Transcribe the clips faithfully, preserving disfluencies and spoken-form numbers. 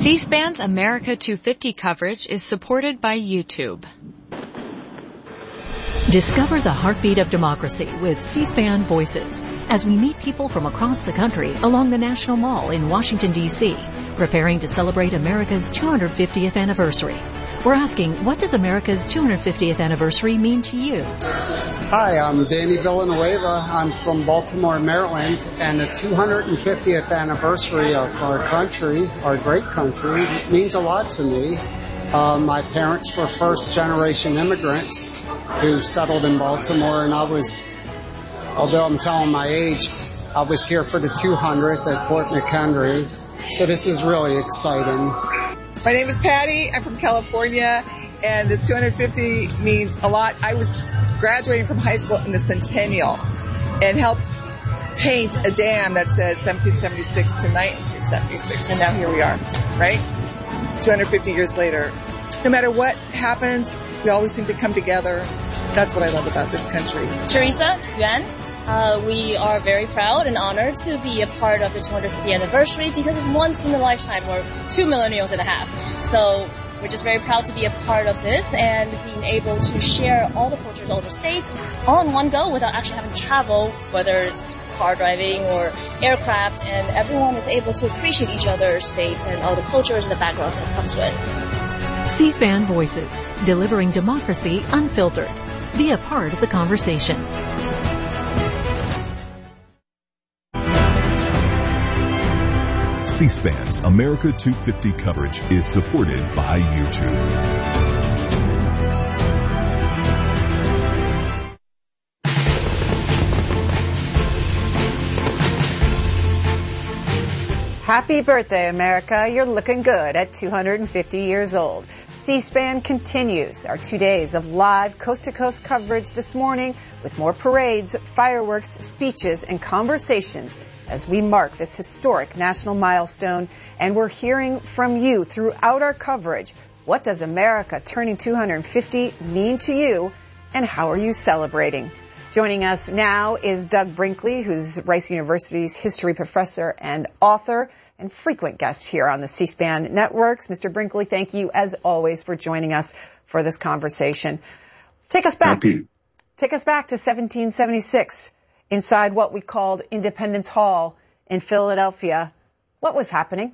C-SPAN's America two fifty coverage is supported by YouTube. Discover the heartbeat of democracy with C-SPAN Voices as we meet people from across the country along the National Mall in Washington, D C, preparing to celebrate America's two hundred fiftieth anniversary. We're asking, what does America's two hundred fiftieth anniversary mean to you? Hi, I'm Danny Villanueva. I'm from Baltimore, Maryland, and the two hundred fiftieth anniversary of our country, our great country, means a lot to me. Uh, my parents were first-generation immigrants who settled in Baltimore, and I was, although I'm telling my age, I was here for the two hundredth at Fort McHenry, so this is really exciting. My name is Patty. I'm from California, and this two hundred fifty means a lot. I was graduating from high school in the Centennial and helped paint a dam that said seventeen seventy-six to nineteen seventy-six, and now here we are, right? two hundred fifty years later. No matter what happens, we always seem to come together. That's what I love about this country. Teresa Yuan, uh, we are very proud and honored to be a part of the two hundred fiftieth anniversary because it's once in a lifetime, or two millennials and a half. So we're just very proud to be a part of this and being able to share all the cultures, all the states, all in one go without actually having to travel, whether it's car driving or aircraft, and everyone is able to appreciate each other's states and all the cultures and the backgrounds that it comes with. C-SPAN Voices, delivering democracy unfiltered. Be a part of the conversation. C-SPAN's America two fifty coverage is supported by YouTube. Happy birthday, America. You're looking good at two hundred fifty years old. C-SPAN continues our two days of live coast-to-coast coverage this morning with more parades, fireworks, speeches, and conversations as we mark this historic national milestone. And we're hearing from you throughout our coverage. What does America turning two hundred fifty mean to you, and how are you celebrating? Joining us now is Doug Brinkley, who's Rice University's history professor and author, and frequent guest here on the C-SPAN networks. Mister Brinkley, thank you, as always, for joining us for this conversation. Take us back. Happy. Take us back to seventeen seventy-six, inside what we called Independence Hall in Philadelphia. What was happening?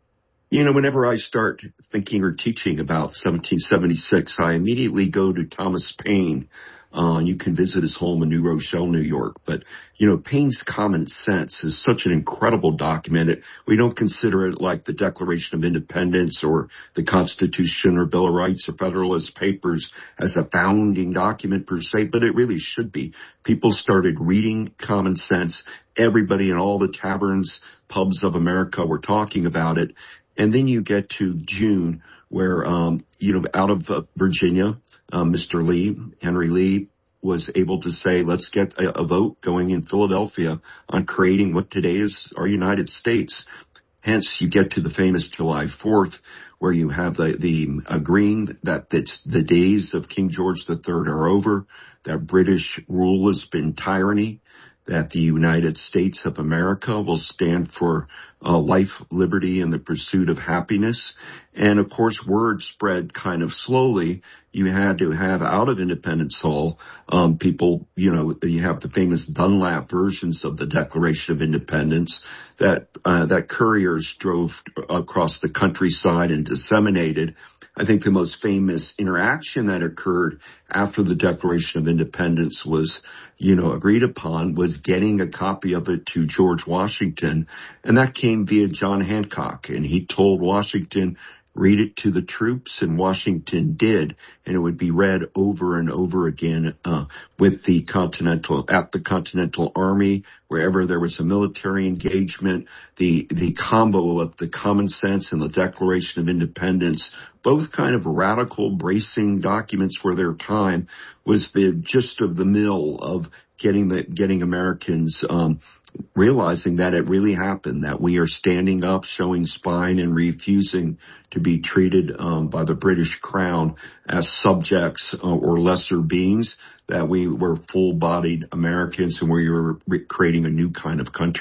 You know, whenever I start thinking or teaching about seventeen seventy-six, I immediately go to Thomas Paine. Uh, you can visit his home in New Rochelle, New York. But, you know, Paine's Common Sense is such an incredible document. It, we don't consider it like the Declaration of Independence or the Constitution or Bill of Rights or Federalist Papers as a founding document per se, but it really should be. People started reading Common Sense. Everybody in all the taverns, pubs of America were talking about it. And then you get to June where, um, you know, out of uh, Virginia, Uh, Mister Lee, Henry Lee, was able to say, let's get a, a vote going in Philadelphia on creating what today is our United States. Hence, you get to the famous July fourth, where you have the, the agreeing that it's the days of King George the Third are over, that British rule has been tyranny, that the United States of America will stand for uh, life, liberty, and the pursuit of happiness. And, of course, word spread kind of slowly. You had to have out of Independence Hall, um, people, you know, you have the famous Dunlap versions of the Declaration of Independence that, uh, that couriers drove across the countryside and disseminated. I think the most famous interaction that occurred after the Declaration of Independence was, you know, agreed upon was getting a copy of it to George Washington. And that came via John Hancock. And he told Washington, read it to the troops, and Washington did, and it would be read over and over again uh with the Continental, at the Continental Army, wherever there was a military engagement. The the combo of the Common Sense and the Declaration of Independence, both kind of radical, bracing documents for their time, was the gist of the mill of getting the getting Americans um realizing that it really happened, that we are standing up, showing spine, and refusing to be treated um, by the British Crown as subjects uh, or lesser beings, that we were full-bodied Americans and we were re- creating a new kind of country.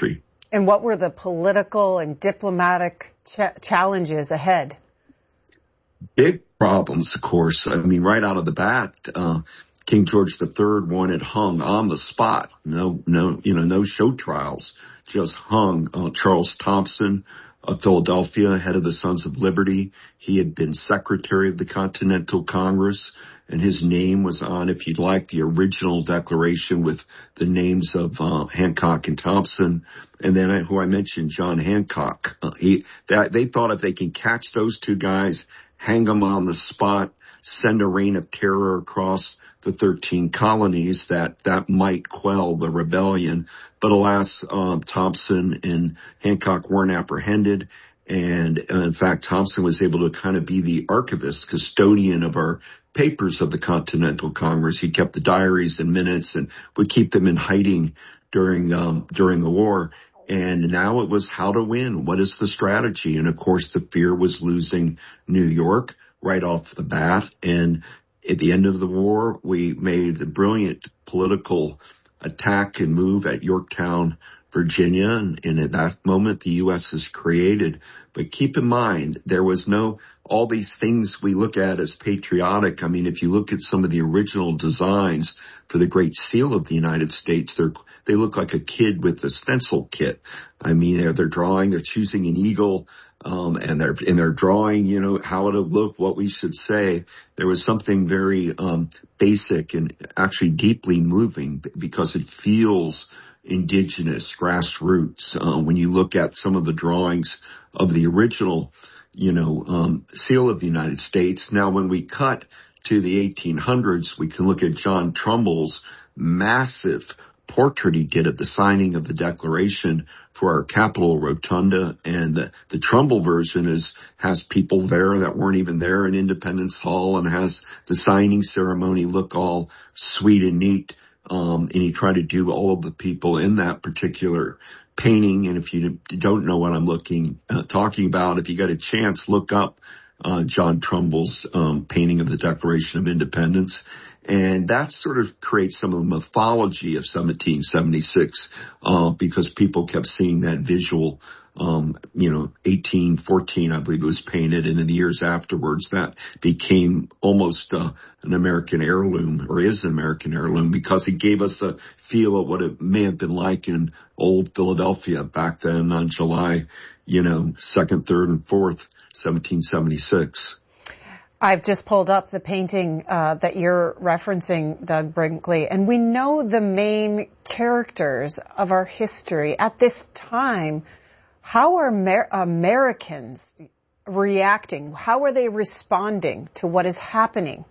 And what were the political and diplomatic ch- challenges ahead? Big problems, of course. I mean, right out of the bat, uh, King George the Third wanted hung on the spot. No, no, you know, no show trials, just hung. Uh, Charles Thompson of Philadelphia, head of the Sons of Liberty. He had been secretary of the Continental Congress, and his name was on, if you'd like, the original declaration with the names of uh, Hancock and Thompson. And then I, who I mentioned, John Hancock. Uh, he, that, they thought if they can catch those two guys, hang them on the spot, send a reign of terror across the thirteen colonies, that that might quell the rebellion. But alas, um, Thompson and Hancock weren't apprehended. And uh, in fact, Thompson was able to kind of be the archivist, custodian of our papers of the Continental Congress. He kept the diaries and minutes and would keep them in hiding during um, during the war. And now it was how to win. What is the strategy? And of course, the fear was losing New York right off the bat. And at the end of the war, we made the brilliant political attack and move at Yorktown, Virginia. And, and at that moment, the U S is created. But keep in mind, there was no, all these things we look at as patriotic. I mean, if you look at some of the original designs for the Great Seal of the United States, they're, they look like a kid with a stencil kit. I mean, they're, they're drawing, they're choosing an eagle. Um, and they're, and they're drawing, you know, how it'll look, what we should say. There was something very, um, basic and actually deeply moving because it feels indigenous, grassroots. Uh, when you look at some of the drawings of the original, you know, um, seal of the United States. Now, when we cut to the eighteen hundreds, we can look at John Trumbull's massive portrait he did at the signing of the Declaration for our Capitol Rotunda, and the, the Trumbull version is has people there that weren't even there in Independence Hall, and has the signing ceremony look all sweet and neat. Um, and he tried to do all of the people in that particular painting. And if you don't know what I'm looking uh, talking about, if you got a chance, look up uh, John Trumbull's um, painting of the Declaration of Independence. And that sort of creates some of the mythology of seventeen seventy-six, uh, because people kept seeing that visual, um, you know, eighteen fourteen, I believe it was painted. And in the years afterwards, that became almost, uh, an American heirloom, or is an American heirloom, because it gave us a feel of what it may have been like in old Philadelphia back then on July, you know, second, third, and fourth, seventeen seventy-six. I've just pulled up the painting uh, that you're referencing, Doug Brinkley, and we know the main characters of our history at this time. How are Amer- Americans reacting? How are they responding to what is happening?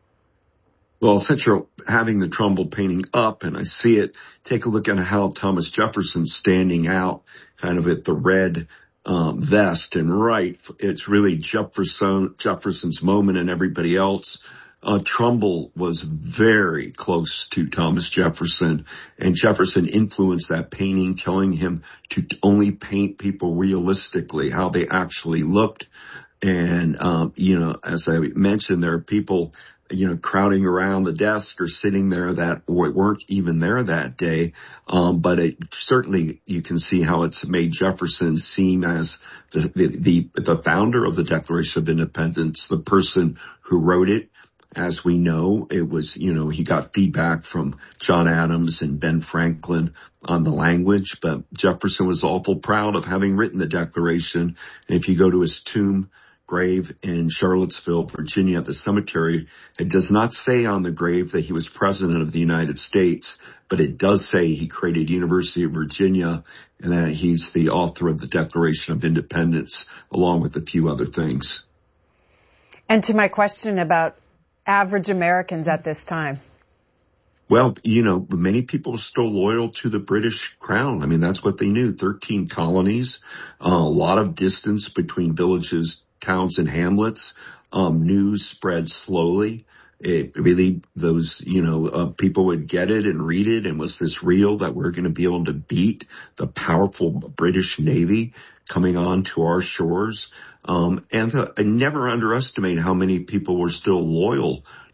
Well, since you're having the Trumbull painting up and I see it, take a look at how Thomas Jefferson's standing out kind of at the red Um, vest, and right, it's really Jefferson, Jefferson's moment and everybody else. Uh, Trumbull was very close to Thomas Jefferson, and Jefferson influenced that painting, telling him to only paint people realistically, how they actually looked. And, um, you know, as I mentioned, there are people, you know, crowding around the desk or sitting there that weren't even there that day. Um, but it certainly, you can see how it's made Jefferson seem as the, the, the founder of the Declaration of Independence, the person who wrote it. As we know, it was, you know, he got feedback from John Adams and Ben Franklin on the language, but Jefferson was awful proud of having written the Declaration. And if you go to his tomb, grave in Charlottesville, Virginia, at the cemetery, it does not say on the grave that he was president of the United States, but it does say he created University of Virginia and that he's the author of the Declaration of Independence, along with a few other things. And to my question about average Americans at this time. Well, you know, many people are still loyal to the British crown. I mean, that's what they knew. thirteen colonies, uh, a lot of distance between villages, towns, and hamlets. Um, news spread slowly. It really, those, you know, uh, people would get it and read it. And was this real, that we're going to be able to beat the powerful British Navy coming on to our shores? Um, and the, I never underestimate how many people were still loyal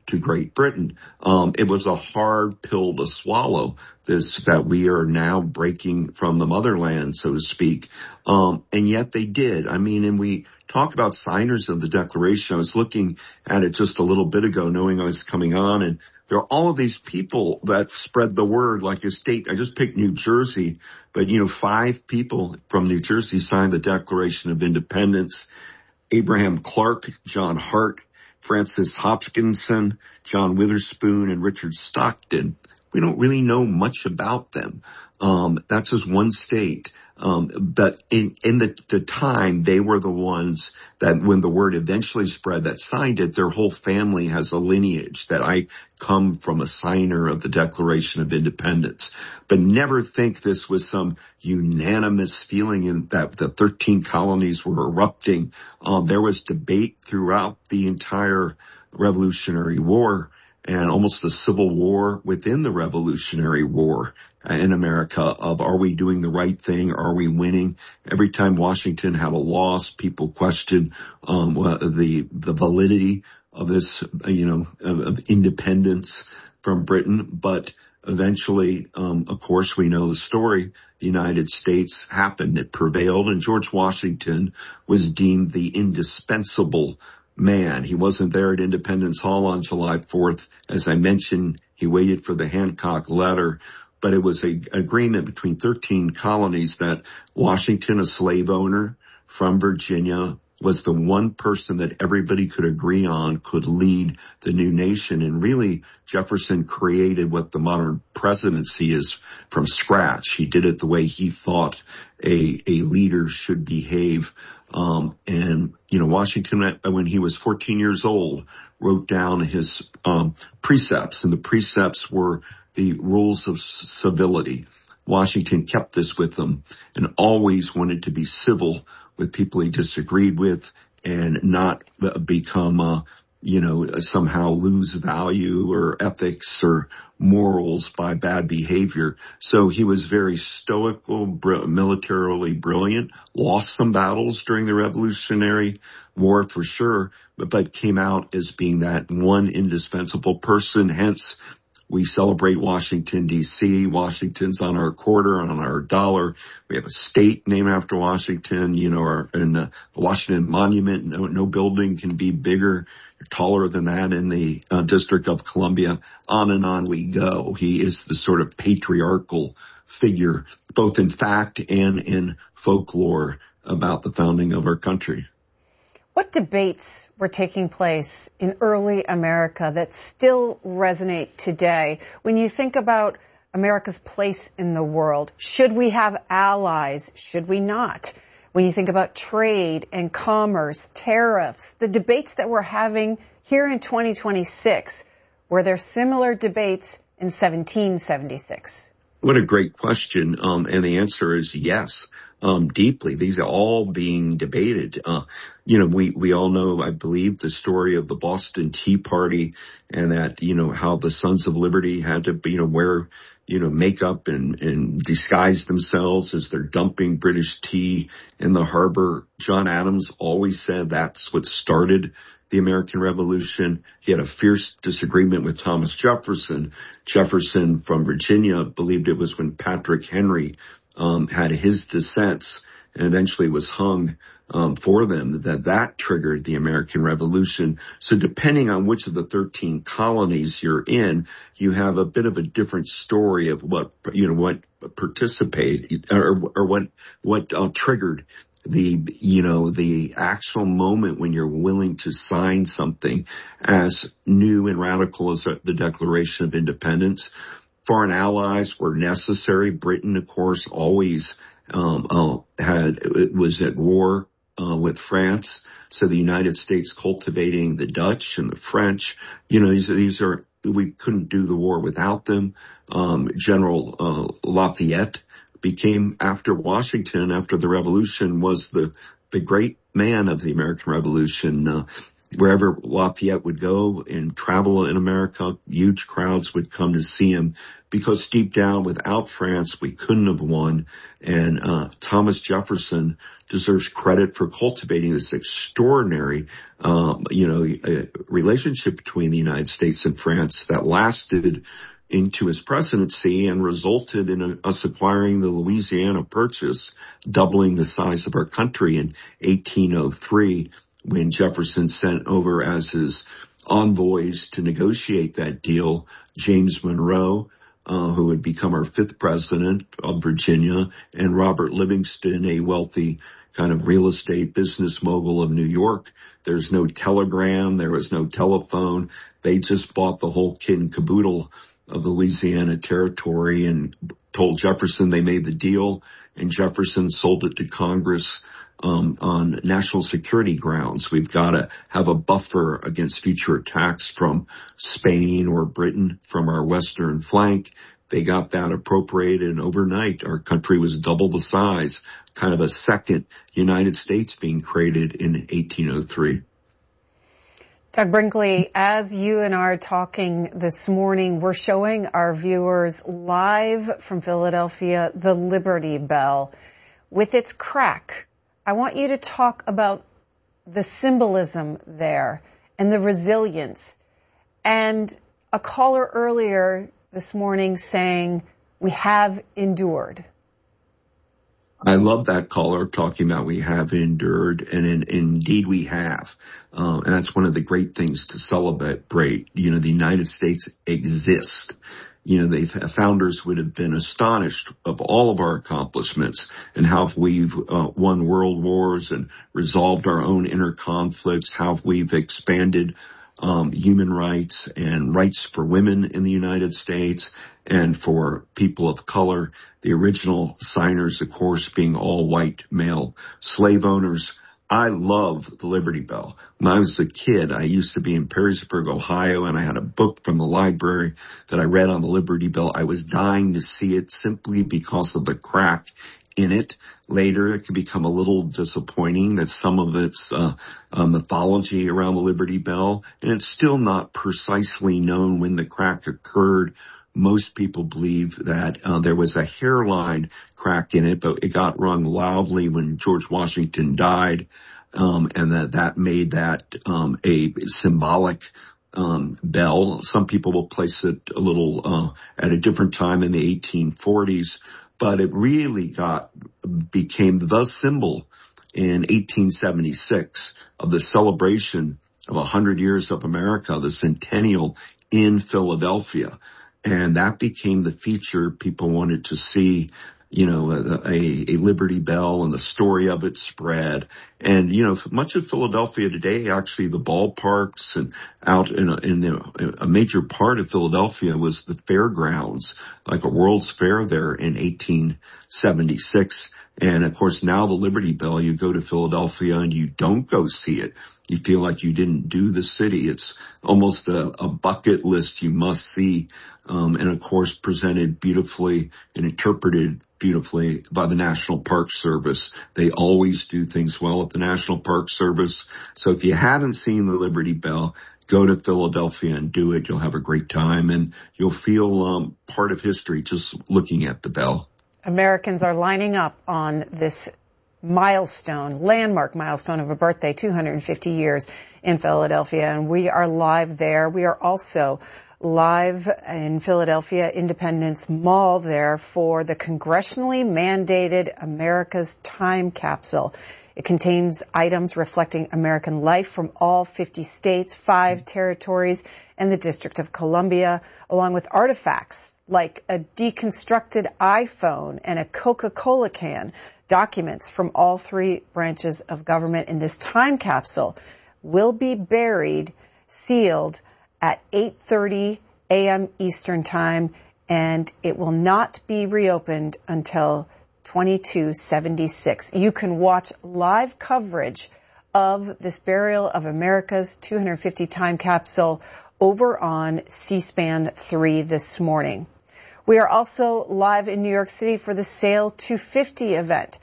to Great Britain. Um, it was a hard pill to swallow, this, that we are now breaking from the motherland, so to speak. Um, and yet they did. I mean, and we talk about signers of the Declaration. I was looking at it just a little bit ago, knowing I was coming on, and there are all of these people that spread the word, like a state. I just picked New Jersey, but, you know, five people from New Jersey signed the Declaration of Independence. Abraham Clark, John Hart, Francis Hopkinson, John Witherspoon, and Richard Stockton. We don't really know much about them. Um, that's just one state. Um, but in, in the, the time, they were the ones that when the word eventually spread that signed it, their whole family has a lineage that I come from a signer of the Declaration of Independence. But never think this was some unanimous feeling in that the thirteen colonies were erupting. Um, there was debate throughout the entire Revolutionary War and almost a civil war within the Revolutionary War in America of, are we doing the right thing? Are we winning? Every time Washington had a loss, people questioned um, the the validity of this, you know, of, of independence from Britain. But eventually, um, of course, we know the story. The United States happened. It prevailed, and George Washington was deemed the indispensable man. He wasn't there at Independence Hall on July fourth. As I mentioned, he waited for the Hancock letter, but it was an agreement between thirteen colonies that Washington, a slave owner from Virginia, was the one person that everybody could agree on could lead the new nation. And really, Jefferson created what the modern presidency is from scratch. He did it the way he thought a, a leader should behave. Um, and, you know, Washington, when he was fourteen years old, wrote down his, um, precepts, and the precepts were the rules of civility. Washington kept this with him and always wanted to be civil with people he disagreed with and not become, uh, you know, somehow lose value or ethics or morals by bad behavior. So he was very stoical, br- militarily brilliant, lost some battles during the Revolutionary War for sure, but, but came out as being that one indispensable person. Hence, we celebrate Washington, D C Washington's on our quarter, on our dollar. We have a state named after Washington, you know, our, and uh, the Washington Monument. No, no building can be bigger or taller than that in the uh, District of Columbia. On and on we go. He is the sort of patriarchal figure, both in fact and in folklore about the founding of our country. What debates were taking place in early America that still resonate today? When you think about America's place in the world, should we have allies? Should we not? When you think about trade and commerce, tariffs, the debates that we're having here in twenty twenty-six, were there similar debates in seventeen seventy-six? What a great question. Um, and the answer is yes. Um, deeply. These are all being debated. Uh, you know, we, we all know, I believe, the story of the Boston Tea Party and that, you know, how the Sons of Liberty had to, you know, wear, you know, makeup and, and disguise themselves as they're dumping British tea in the harbor. John Adams always said that's what started the American Revolution. He had a fierce disagreement with Thomas Jefferson. Jefferson from Virginia believed it was when Patrick Henry Um, had his dissents and eventually was hung um, for them that that triggered the American Revolution. So depending on which of the thirteen colonies you're in, you have a bit of a different story of what, you know, what participated or, or what, what uh, triggered the, you know, the actual moment when you're willing to sign something as new and radical as the Declaration of Independence. Foreign allies were necessary. Britain, of course, always um, uh, had it was at war uh, with France. So the United States cultivating the Dutch and the French. You know, these these are we couldn't do the war without them. Um, General uh, Lafayette became, after Washington, after the Revolution, was the the great man of the American Revolution. Uh, wherever Lafayette would go and travel in America, huge crowds would come to see him because deep down, without France, we couldn't have won. And uh Thomas Jefferson deserves credit for cultivating this extraordinary, um, you know, uh, relationship between the United States and France that lasted into his presidency and resulted in a, us acquiring the Louisiana Purchase, doubling the size of our country in eighteen oh three. When Jefferson sent over as his envoys to negotiate that deal, James Monroe, uh, who would become our fifth president of Virginia, and Robert Livingston, a wealthy kind of real estate business mogul of New York. There's no telegram. There was no telephone. They just bought the whole kit and caboodle of the Louisiana Territory and told Jefferson they made the deal, and Jefferson sold it to Congress Um, on national security grounds. We've got to have a buffer against future attacks from Spain or Britain from our western flank. They got that appropriated, and overnight our country was double the size, kind of a second United States being created in eighteen oh three. Doug Brinkley, as you and I are talking this morning, we're showing our viewers live from Philadelphia the Liberty Bell with its crack. I want you to talk about the symbolism there and the resilience. And a caller earlier this morning saying, we have endured. I love that caller talking about we have endured, and in, indeed we have. Uh, and that's one of the great things to celebrate. You know, the United States exists. You know, the founders would have been astonished of all of our accomplishments and how we've uh, won world wars and resolved our own inner conflicts, how we've expanded um, human rights and rights for women in the United States and for people of color. The original signers, of course, being all white male slave owners. I love the Liberty Bell. When I was a kid, I used to be in Perrysburg, Ohio, and I had a book from the library that I read on the Liberty Bell. I was dying to see it simply because of the crack in it. Later, it could become a little disappointing that some of its uh, uh, mythology around the Liberty Bell, and it's still not precisely known when the crack occurred. Most people believe that uh, there was a hairline crack in it, but it got rung loudly when George Washington died, um, and that that made that um, a symbolic um, bell. Some people will place it a little uh, at a different time in the eighteen forties, but it really got became the symbol in eighteen seventy-six of the celebration of one hundred years of America, the centennial in Philadelphia. And that became the feature people wanted to see, you know, a, a Liberty Bell, and the story of it spread. And, you know, much of Philadelphia today, actually the ballparks and out in, a, in the, a major part of Philadelphia was the fairgrounds, like a World's Fair there in eighteen seventy-six. And of course now the Liberty Bell, you go to Philadelphia and you don't go see it. You feel like you didn't do the city. It's almost a, a bucket list you must see. Um, and of course presented beautifully and interpreted beautifully by the National Park Service. They always do things well at the National Park Service. So if you haven't seen the Liberty Bell, go to Philadelphia and do it. You'll have a great time, and you'll feel um, part of history just looking at the bell. Americans are lining up on this milestone, landmark milestone of a birthday, two hundred fifty years in Philadelphia, and we are live there. We are also live in Philadelphia Independence Mall there for the congressionally mandated America's Time Capsule. It contains items reflecting American life from all fifty states, five territories, and the District of Columbia, along with artifacts like a deconstructed iPhone and a Coca-Cola can. Documents from all three branches of government in this time capsule will be buried, sealed, at eight thirty a.m. Eastern Time, and it will not be reopened until twenty-two seventy-six. You can watch live coverage of this burial of America's two hundred fifty time capsule over on C-SPAN three this morning. We are also live in New York City for the Sail two fifty event,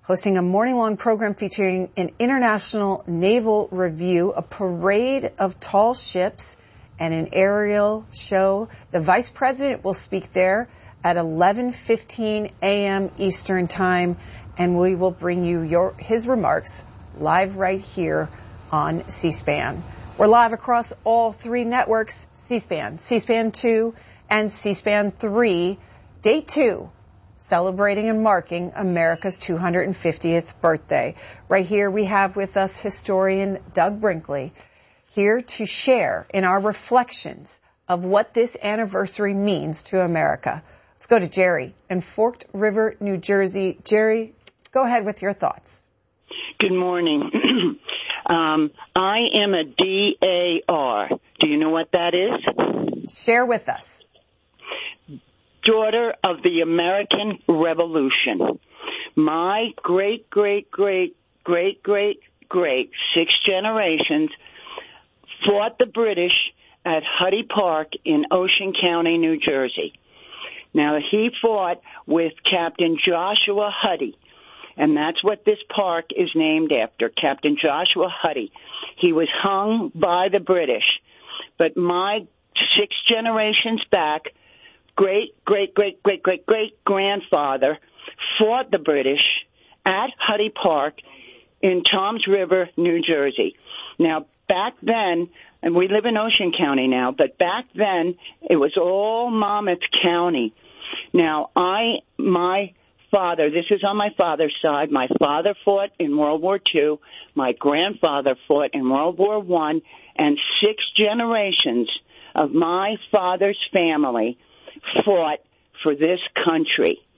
hosting a morning-long program featuring an International Naval Review, a parade of tall ships, and an aerial show. The Vice President will speak there at eleven fifteen a.m. Eastern Time, and we will bring you your his remarks live right here on C-SPAN. We're live across all three networks, C-SPAN, C-SPAN two, and C-SPAN three, day two, celebrating and marking America's two hundred fiftieth birthday. Right here we have with us historian Doug Brinkley, here to share in our reflections of what this anniversary means to America. Let's go to Jerry in Forked River, New Jersey. Jerry, go ahead with your thoughts. Good morning. um, I am a D A R. Do you know what that is? Share with us. Daughter of the American Revolution. My great, great, great, great, great, great, six generations fought the British at Huddy Park in Ocean County, New Jersey. Now, he fought with Captain Joshua Huddy, and that's what this park is named after, Captain Joshua Huddy. He was hung by the British, but my six generations back, great, great, great, great, great, great grandfather fought the British at Huddy Park in Toms River, New Jersey. Now, back then, and we live in Ocean County now, but back then it was all Monmouth County. Now, I, my father, this is on my father's side. My father fought in World War Two. My grandfather fought in World War One, and six generations of my father's family fought for this country.